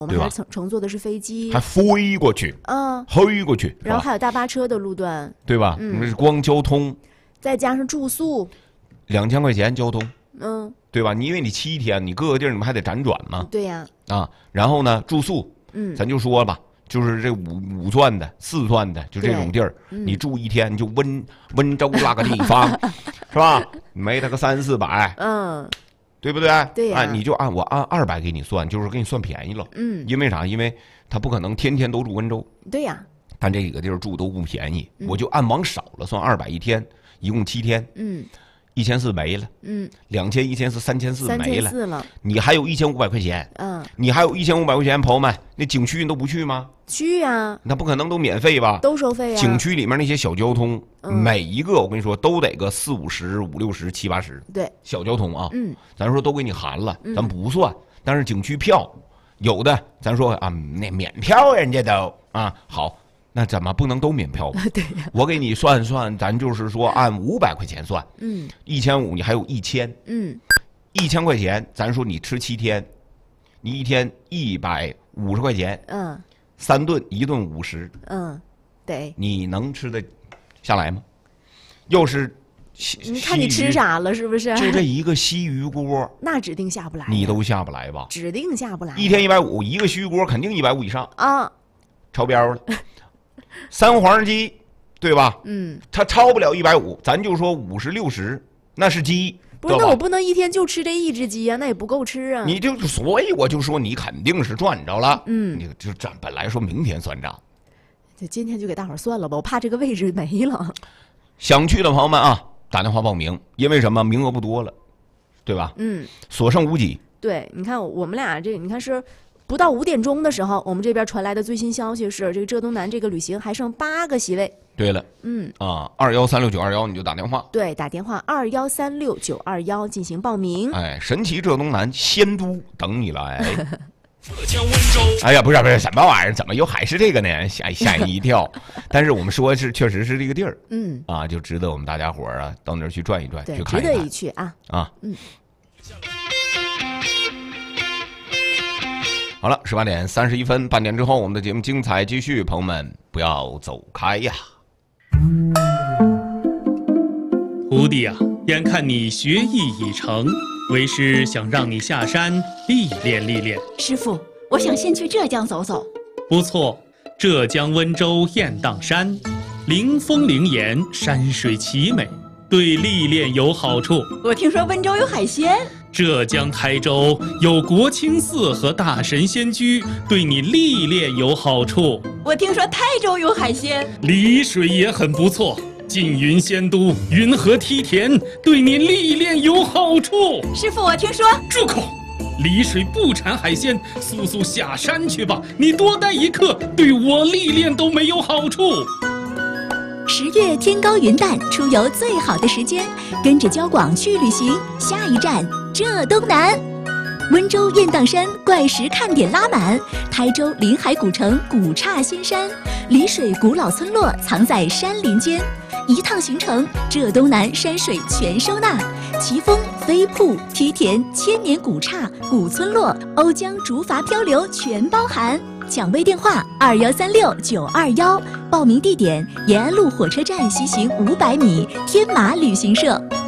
我们还乘坐的是飞机， 还飞过去，飞过去， 然后还有大巴车的路段， 对吧？那是光交通， 再加上住宿 ，2000块钱交通，对吧？因为你7天，你各个地儿你们还得辗转嘛， 对呀， 然后呢，住宿，咱就说吧，就是这5钻的、4钻的，就这种地儿，你住1天就温州那个地方，是吧？没他个300、400，对不对？ 对呀， 你就按200给你算，就是给你算便宜了。因为啥？因为他不可能天天都住温州。 对呀。 但这几个地儿住都不便宜，我就按往少了算，200一天，一共7天。1400没了。2000、1400、3400没了。你还有1500块钱。你还有1500块钱，朋友们，那景区你都不去吗？ 去呀。 那不可能都免费吧？ 都收费呀。 景区里面那些小交通，每一个我跟你说都得个40、50、50、60、70、80。 对。 小交通啊，咱说都给你含了，咱不算。但是景区票有的，咱说那免票人家都好。那怎么不能都免票？ 对呀， 我给你算算，咱就是说按500块钱算，1500你还有1000，1000块钱，咱说你吃7天，你一天150块钱，3顿，1顿50， 对， 你能吃得下来吗？又是你看你吃啥了是不是？ 就这一个西鱼锅， 那指定下不来， 你都下不来吧？ 指定下不来， 一天150，一个西鱼锅肯定150以上超标了。3黄鸡，对吧？它超不了150，咱就说50、60，那是鸡。 不是，那我不能一天就吃这1只鸡啊，那也不够吃啊。 所以我就说你肯定是赚着了。你就本来说明天算账， 就今天就给大伙算了吧，我怕这个位置没了。 想去的朋友们打电话报名，因为什么？名额不多了，对吧？所剩无几。 对，你看我们俩你看是。不到5点钟的时候，我们这边传来的最新消息是，这个浙东南这个旅行还剩8个席位。 对了，2136-921你就打电话。 对，打电话2136-921进行报名。 神奇浙东南仙都等你来。哎呀，不是什么玩意儿？怎么又还是这个呢？吓你一跳。但是我们说是确实是这个地儿，就值得我们大家伙儿到那儿去转一转，去看一看， 值得一去好了，18点31分，半点之后，我们的节目精彩继续，朋友们不要走开呀！ 徒弟啊，眼看你学艺已成，为师想让你下山历练历练。 师傅，我想先去浙江走走。 不错，浙江温州雁荡山，灵峰灵岩，山水奇美，对历练有好处。 我听说温州有海鲜。 浙江台州有国清寺和大神仙居，对你历练有好处。 我听说台州有海鲜， 丽水也很不错。缙云仙都，云河梯田，对你历练有好处。 师傅，我听说…… 住口！丽水不产海鲜，速下山去吧。你多待一刻，对我历练都没有好处。 10月天高云淡，出游最好的时间，跟着交广去旅行。下一站浙东南，温州雁荡山怪石看点拉满，台州临海古城古刹仙山，丽水古老村落藏在山林间。一趟行程，浙东南山水全收纳，奇峰、飞瀑、梯田、千年古刹、古村落、瓯江竹筏漂流全包含。抢位电话2136-921，报名地点延安路火车站西行500米，天马旅行社。